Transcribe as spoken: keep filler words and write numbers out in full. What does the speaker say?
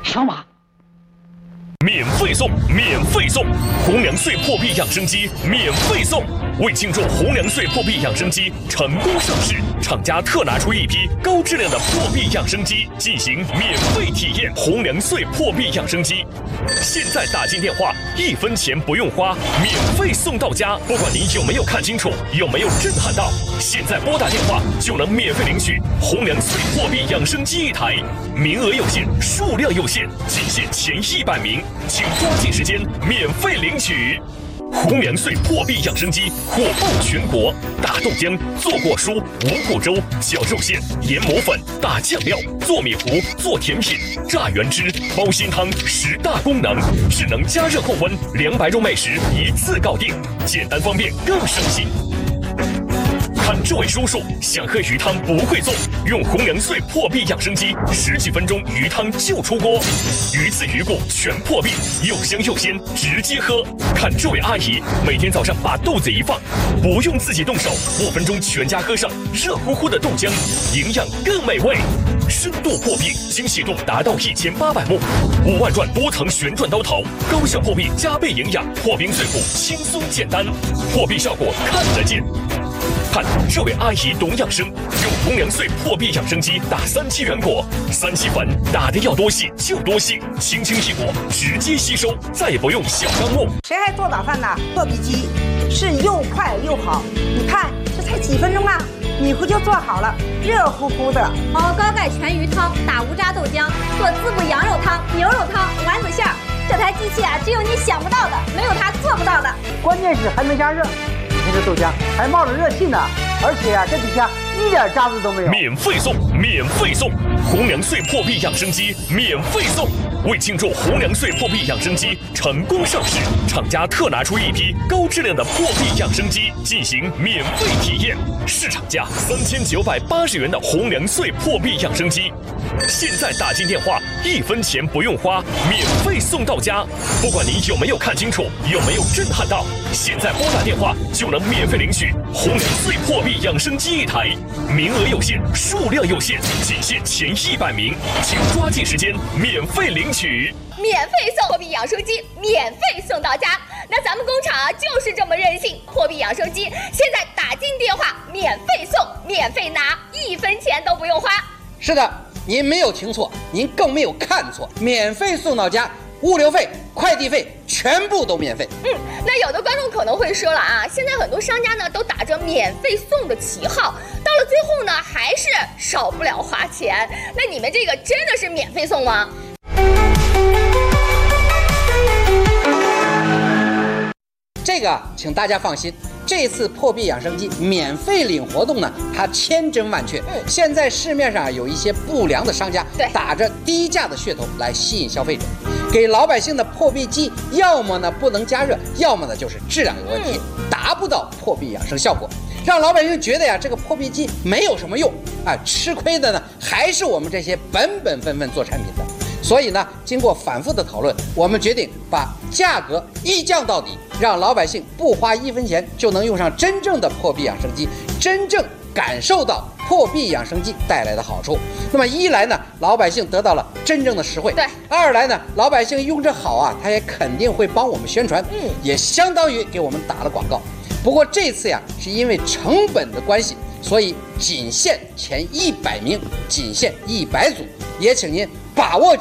条码。 免费送，免费送！红粮穗破壁养生机免费送！为庆祝红粮穗破壁养生机成功上市，厂家特拿出一批高质量的破壁养生机进行免费体验。红粮穗破壁养生机，现在打进电话，一分钱不用花，免费送到家。不管你有没有看清楚，有没有震撼到，现在拨打电话就能免费领取红粮穗破壁养生机一台，名额有限，数量有限，仅限前一百名。请抓紧时间免费领取红粮穗破壁养生机，火爆全国！打豆浆、做果蔬、五谷粥、搅肉馅、研磨粉、打酱料、做米糊、做甜品、榨原汁、煲鲜汤，十大功能，智能加热控温，两百种美食一次搞定，简单方便更省心。看这位叔叔想喝鱼汤不会做，用红粮穗破壁养生机，十几分钟鱼汤就出锅，鱼刺鱼骨全破壁，又香又鲜，直接喝。看这位阿姨每天早上把豆子一放，不用自己动手，五分钟全家喝上热乎乎的豆浆，营养更美味。深度破壁，精细度达到一千八百目，五万转多层旋转刀头，高效破壁加倍营养，破冰碎骨轻松简单，破壁效果看得见。看这位阿姨懂养生，用红粮穗破壁养生机打三七圆果，三七粉打的要多细就多细，轻轻一裹直接吸收，再也不用小钢木。 谁还做早饭呢？破壁机是又快又好，你看这才几分钟啊，米糊就做好了，热乎乎的。 熬高钙全鱼汤，打无渣豆浆，做滋补羊肉汤、牛肉汤、丸子馅儿。这台机器啊，只有你想不到的，没有它做不到的。 关键是还能加热。你看这豆浆还冒着热气呢，而且啊，这底下一点渣子都没有。 免费送，免费送！红粮穗破壁养生机免费送！为庆祝红粮穗破壁养生机成功上市，厂家特拿出一批高质量的破壁养生机进行免费体验，市场价三千九百八十元的红粮穗破壁养生机，现在打进电话，一分钱不用花，免费送到家。不管你有没有看清楚，有没有震撼到，现在拨打电话就能免费领取红粮穗破壁养生机一台，名额有限，数量有限，仅限前一百名，请抓紧时间免费领取。 免费送破壁养生机，免费送到家。那咱们工厂啊就是这么任性，破壁养生机现在打进电话，免费送，免费拿，一分钱都不用花。 是的，您没有听错，您更没有看错，免费送到家，物流费、快递费全部都免费。 嗯，那有的观众可能会说了啊，现在很多商家呢都打着免费送的旗号，到了最后呢还是少不了花钱。那你们这个真的是免费送吗？ 这个请大家放心，这次破壁养生机免费领活动呢，它千真万确。嗯，现在市面上有一些不良的商家，打着低价的噱头来吸引消费者，给老百姓的破壁机要么呢不能加热，要么呢就是质量有问题，嗯、达不到破壁养生效果，让老百姓觉得呀这个破壁机没有什么用啊，吃亏的呢还是我们这些本本分分做产品的。所以呢，经过反复的讨论，我们决定把价格一降到底，让老百姓不花一分钱就能用上真正的破壁养生机，真正感受到破壁养生机带来的好处。那么一来呢，老百姓得到了真正的实惠；对，二来呢，老百姓用着好啊，他也肯定会帮我们宣传，嗯，也相当于给我们打了广告。不过这次呀，是因为成本的关系，所以仅限前一百名，仅限一百组，也请您把握